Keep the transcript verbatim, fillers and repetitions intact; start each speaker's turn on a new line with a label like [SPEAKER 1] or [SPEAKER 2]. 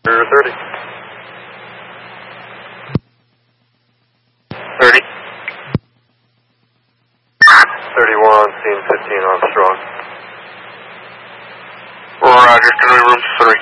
[SPEAKER 1] thirty. thirty. thirty-one, scene fifteen Armstrong.
[SPEAKER 2] Roger, can we room three?